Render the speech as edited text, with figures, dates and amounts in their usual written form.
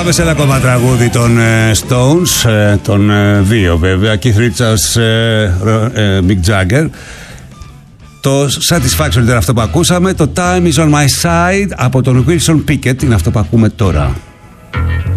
Πάμε σε ένα ακόμα τραγούδι των Stones, των δύο βέβαια, Keith Richards, Mick Jagger. Το Satisfaction ήταν αυτό που ακούσαμε. Το Time is on my side από τον Wilson Pickett είναι αυτό που ακούμε τώρα.